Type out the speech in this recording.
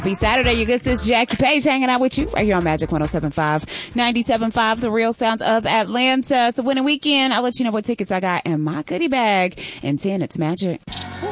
Happy Saturday, you good sis Jackie Page hanging out with you right here on Magic 107.5, 97.5, the real sounds of Atlanta. So winning weekend, I'll let you know what tickets I got in my goodie bag. In 10, it's Magic.